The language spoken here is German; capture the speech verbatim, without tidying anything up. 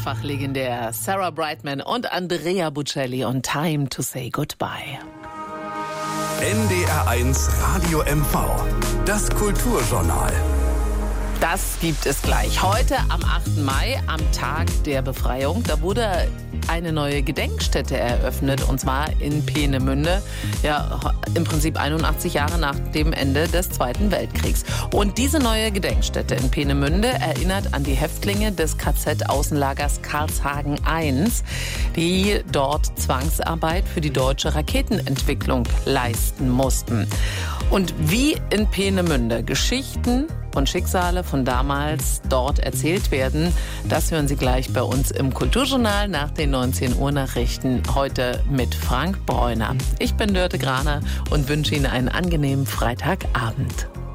Dreifach legendär. Sarah Brightman und Andrea Bocelli und Time to Say Goodbye. N D R eins Radio M V. Das Kulturjournal. Das gibt es gleich. Heute am achten Mai, am Tag der Befreiung, da wurde eine neue Gedenkstätte eröffnet, und zwar in Peenemünde, ja, im Prinzip einundachtzig Jahre nach dem Ende des Zweiten Weltkriegs. Und diese neue Gedenkstätte in Peenemünde erinnert an die Häftlinge des K Z-Außenlagers Karlshagen eins, die dort Zwangsarbeit für die deutsche Raketenentwicklung leisten mussten. Und wie in Peenemünde Geschichten und Schicksale von damals dort erzählt werden, das hören Sie gleich bei uns im Kulturjournal nach den neunzehn Uhr Nachrichten, heute mit Frank Bräuner. Ich bin Dörte Graner und wünsche Ihnen einen angenehmen Freitagabend.